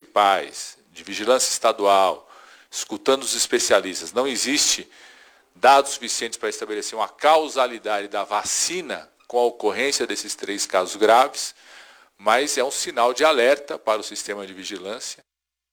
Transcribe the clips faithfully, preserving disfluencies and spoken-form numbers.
municipais, de vigilância estadual, escutando os especialistas, não existe dados suficientes para estabelecer uma causalidade da vacina com a ocorrência desses três casos graves, mas é um sinal de alerta para o sistema de vigilância.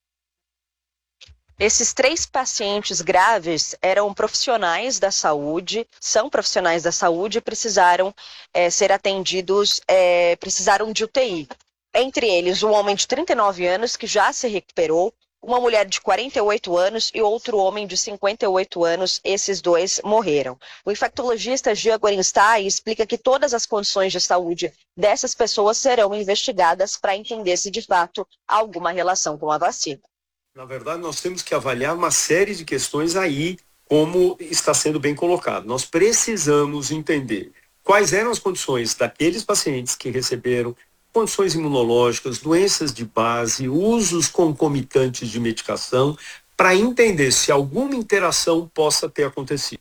Esses três pacientes graves eram profissionais da saúde, são profissionais da saúde e precisaram é, ser atendidos, é, precisaram de U T I. Entre eles, um homem de trinta e nove anos que já se recuperou, uma mulher de quarenta e oito anos e outro homem de cinquenta e oito anos, esses dois morreram. O infectologista Gia Gorenstein explica que todas as condições de saúde dessas pessoas serão investigadas para entender se de fato há alguma relação com a vacina. Na verdade, nós temos que avaliar uma série de questões aí, como está sendo bem colocado. Nós precisamos entender quais eram as condições daqueles pacientes que receberam condições imunológicas, doenças de base, usos concomitantes de medicação, para entender se alguma interação possa ter acontecido.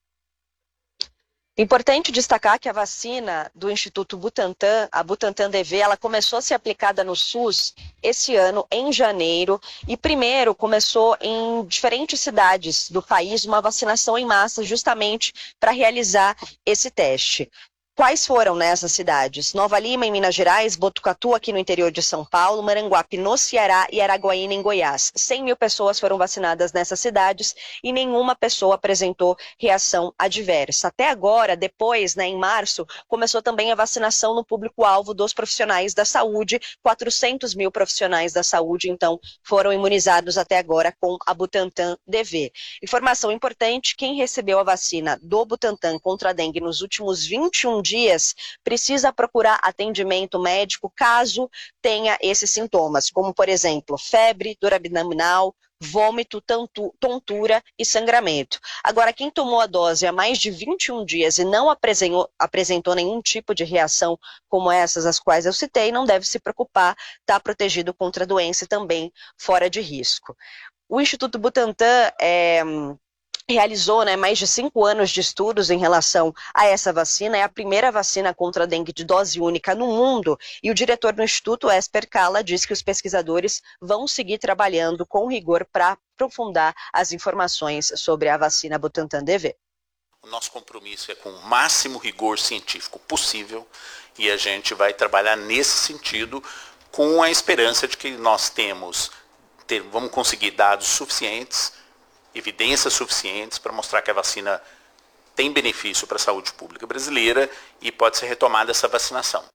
Importante destacar que a vacina do Instituto Butantan, a Butantan D V, ela começou a ser aplicada no SUS esse ano, em janeiro, e primeiro começou em diferentes cidades do país uma vacinação em massa justamente para realizar esse teste. Quais foram nessas cidades? Nova Lima, em Minas Gerais, Botucatu, aqui no interior de São Paulo, Maranguape, no Ceará e Araguaína, em Goiás. cem mil pessoas foram vacinadas nessas cidades e nenhuma pessoa apresentou reação adversa. Até agora, depois, né, em março, começou também a vacinação no público-alvo dos profissionais da saúde. quatrocentos mil profissionais da saúde, então, foram imunizados até agora com a Butantan D V. Informação importante, quem recebeu a vacina do Butantan contra a dengue nos últimos vinte e um dias, precisa procurar atendimento médico caso tenha esses sintomas, como, por exemplo, febre, dor abdominal, vômito, tontura e sangramento. Agora, quem tomou a dose há mais de vinte e um dias e não apresentou, apresentou nenhum tipo de reação como essas as quais eu citei, não deve se preocupar, está protegido contra a doença e também fora de risco. O Instituto Butantan é... realizou né, mais de cinco anos de estudos em relação a essa vacina. É a primeira vacina contra a dengue de dose única no mundo. E o diretor do Instituto, Esper Kala, diz que os pesquisadores vão seguir trabalhando com rigor para aprofundar as informações sobre a vacina Butantan D V. O nosso compromisso é com o máximo rigor científico possível e a gente vai trabalhar nesse sentido com a esperança de que nós temos, ter, vamos conseguir dados suficientes, evidências suficientes para mostrar que a vacina tem benefício para a saúde pública brasileira e pode ser retomada essa vacinação.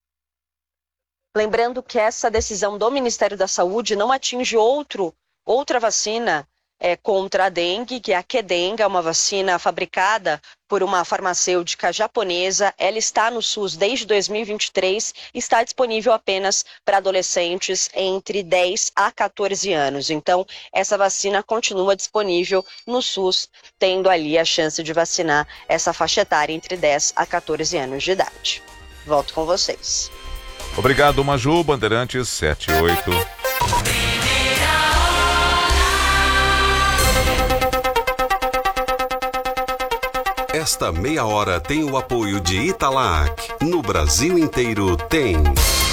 Lembrando que essa decisão do Ministério da Saúde não atinge outro, outra vacina é, contra a dengue, que é a Qdenga, uma vacina fabricada por uma farmacêutica japonesa. Ela está no SUS desde dois mil e vinte e três e está disponível apenas para adolescentes entre dez a quatorze anos. Então, essa vacina continua disponível no SUS, tendo ali a chance de vacinar essa faixa etária entre dez a quatorze anos de idade. Volto com vocês. Obrigado, Maju. Bandeirantes sete e oito. Esta meia hora tem o apoio de Italac. No Brasil inteiro tem.